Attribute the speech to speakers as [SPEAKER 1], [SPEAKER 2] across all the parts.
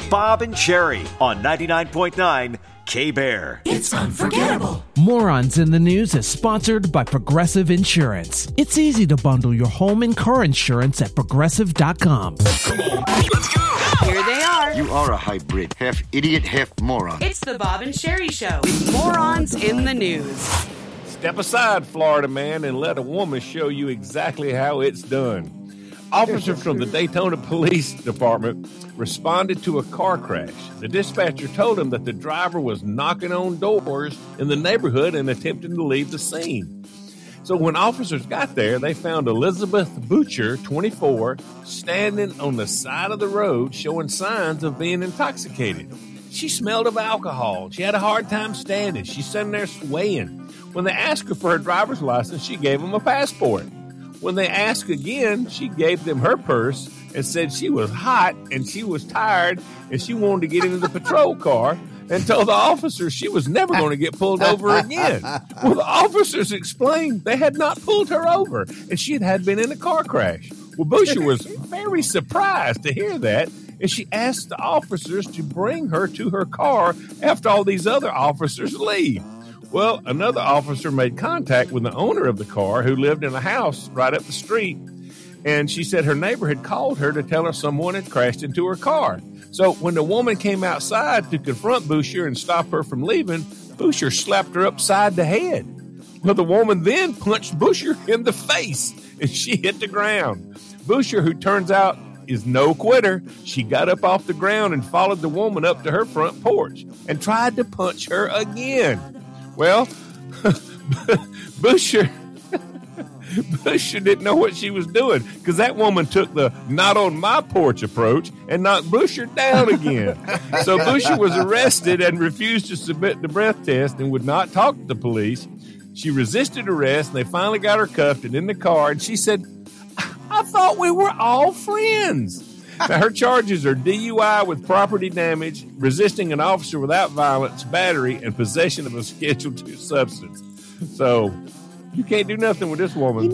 [SPEAKER 1] Bob and Sherry on 99.9 K-Bear.
[SPEAKER 2] It's unforgettable.
[SPEAKER 3] Morons in the News is sponsored by Progressive Insurance. It's easy to bundle your home and car insurance at Progressive.com.
[SPEAKER 2] Come on, let's go.
[SPEAKER 4] Here they are.
[SPEAKER 5] You are a hybrid, half idiot, half moron.
[SPEAKER 4] It's the Bob and Sherry Show. Morons in the News.
[SPEAKER 6] Step aside, Florida man, and let a woman show you exactly how it's done. Officers from the Daytona Police Department responded to a car crash. The dispatcher told them that the driver was knocking on doors in the neighborhood and attempting to leave the scene. So when officers got there, they found Elizabeth Butcher, 24, standing on the side of the road showing signs of being intoxicated. She smelled of alcohol. She had a hard time standing. She's sitting there swaying. When they asked her for her driver's license, she gave them a passport. When they asked again, she gave them her purse and said she was hot and she was tired and she wanted to get into the patrol car and told the officers she was never going to get pulled over again. Well, the officers explained they had not pulled her over and she had been in a car crash. Well, Boucher was very surprised to hear that, and she asked the officers to bring her to her car after all these other officers leave. Well, another officer made contact with the owner of the car who lived in a house right up the street, and she said her neighbor had called her to tell her someone had crashed into her car. So when the woman came outside to confront Boucher and stop her from leaving, Boucher slapped her upside the head. Well, the woman then punched Boucher in the face, and she hit the ground. Boucher, who turns out is no quitter, she got up off the ground and followed the woman up to her front porch and tried to punch her again. Well, Boucher didn't know what she was doing because that woman took the not on my porch approach and knocked Boucher down again. So Boucher was arrested and refused to submit the breath test and would not talk to the police. She resisted arrest, and they finally got her cuffed and in the car, and she said, I thought we were all friends. Now, her charges are DUI with property damage, resisting an officer without violence, battery, and possession of a Schedule II substance. So you can't do nothing with this woman.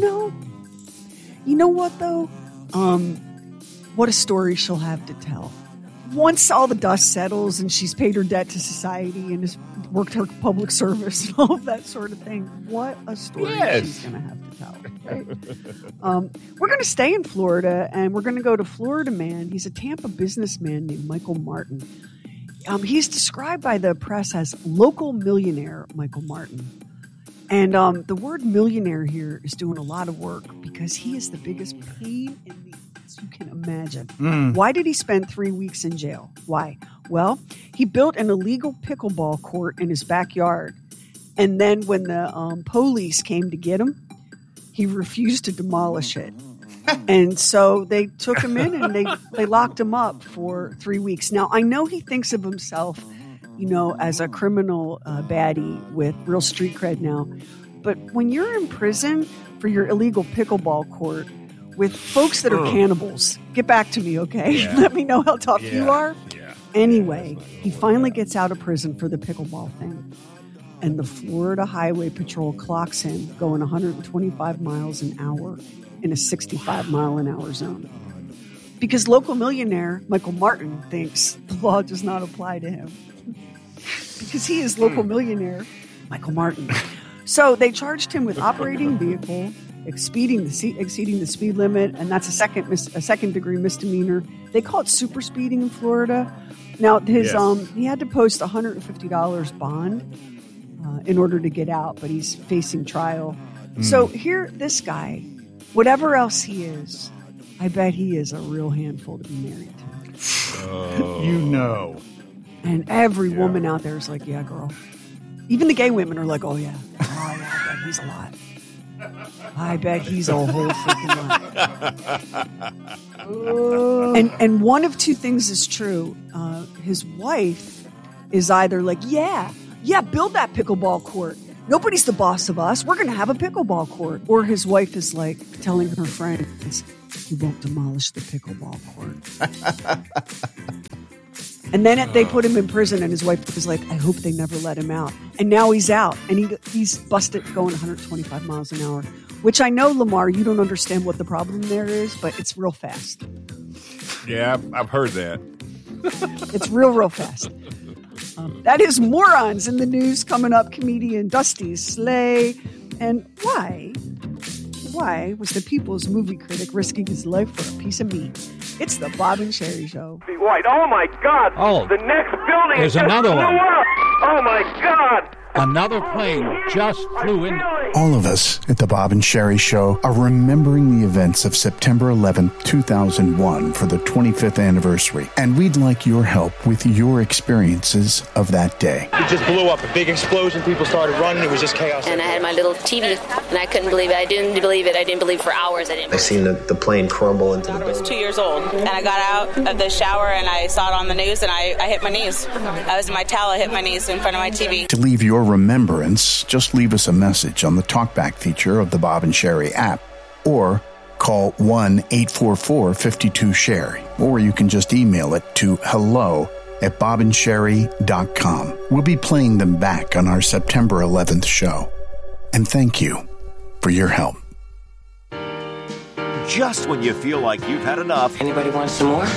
[SPEAKER 7] You know what, though? What a story she'll have to tell. Once all the dust settles and she's paid her debt to society and has worked her public service and all of that sort of thing, what a story she's going to have to tell. Right? We're going to stay in Florida, and we're going to go to Florida man. He's a Tampa businessman named Michael Martin. He's described by the press as local millionaire Michael Martin. And the word millionaire here is doing a lot of work because he is the biggest pain in the ass you can imagine. Why did he spend 3 weeks in jail? Why? Well, he built an illegal pickleball court in his backyard. And then when the police came to get him, he refused to demolish it. And so they took him in and they locked him up for 3 weeks. Now, I know he thinks of himself, as a criminal baddie with real street cred now. But when you're in prison for your illegal pickleball court with folks that are cannibals, get back to me, okay? Yeah. Let me know how tough you are. Yeah. Anyway, he finally gets out of prison for the pickleball thing. And the Florida Highway Patrol clocks him going 125 miles an hour in a 65-mile-an-hour zone. Because local millionaire Michael Martin thinks the law does not apply to him. Because he is local millionaire Michael Martin. So they charged him with operating vehicle, exceeding the speed limit, and that's a second-degree misdemeanor. They call it super speeding in Florida. Now, he had to post $150 bond in order to get out, but he's facing trial. So here, this guy, whatever else he is, I bet he is a real handful to be married to. And every woman out there is like, yeah, girl. Even the gay women are like, oh, yeah. Oh, yeah, I bet he's a lot. I bet he's a whole freaking lot. And one of two things is true. His wife is either like, yeah, build that pickleball court. Nobody's the boss of us. We're going to have a pickleball court. Or his wife is like telling her friends, you won't demolish the pickleball court. And then they put him in prison, and his wife was like, I hope they never let him out. And now he's out, and he's busted going 125 miles an hour, which I know, Lamar, you don't understand what the problem there is, but it's real fast.
[SPEAKER 6] Yeah, I've heard that.
[SPEAKER 7] It's real fast. That is Morons in the News. Coming up, comedian Dusty Slay. And why was the People's movie critic risking his life for a piece of meat? It's the Bob and Sherry Show.
[SPEAKER 8] White, oh my God!
[SPEAKER 9] Oh,
[SPEAKER 8] the next building
[SPEAKER 9] there's
[SPEAKER 8] just
[SPEAKER 9] another
[SPEAKER 8] blew
[SPEAKER 9] one.
[SPEAKER 8] up. Oh my God!
[SPEAKER 9] Another plane just flew in.
[SPEAKER 10] All of us at the Bob and Sherry Show are remembering the events of September 11th, 2001 for the 25th anniversary. And we'd like your help with your experiences of that day.
[SPEAKER 11] It just blew up. A big explosion. People started running. It was just chaos.
[SPEAKER 12] And I had my little TV, and I couldn't believe it. I didn't believe it. I didn't believe for hours. I
[SPEAKER 13] seen the plane crumble into the building.
[SPEAKER 14] I was 2 years old, and I got out of the shower, and I saw it on the news, and I hit my knees. I was in my towel. I hit my knees in front of my TV.
[SPEAKER 10] To leave your remembrance, just leave us a message on the TalkBack feature of the Bob and Sherry app, or call 1-844-52-SHERRY, or you can just email it to hello@bobandsherry.com. We'll be playing them back on our September 11th show. And thank you for your help.
[SPEAKER 1] Just when you feel like you've had enough.
[SPEAKER 13] Anybody want some more?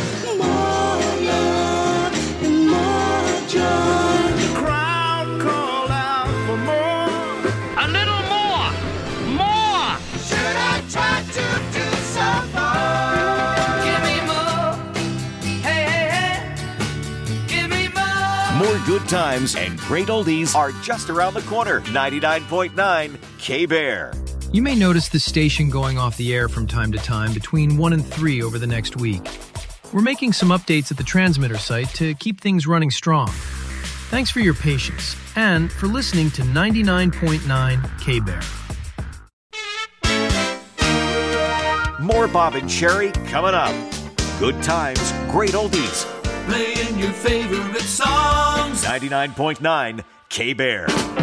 [SPEAKER 1] More good times and great oldies are just around the corner. 99.9 K-Bear.
[SPEAKER 15] You may notice the station going off the air from time to time between 1 and 3 over the next week. We're making some updates at the transmitter site to keep things running strong. Thanks for your patience and for listening to 99.9 K-Bear.
[SPEAKER 1] More Bob and Sherry coming up. Good times, great oldies.
[SPEAKER 2] Playing your favorite songs.
[SPEAKER 1] 99.9 K-Bear.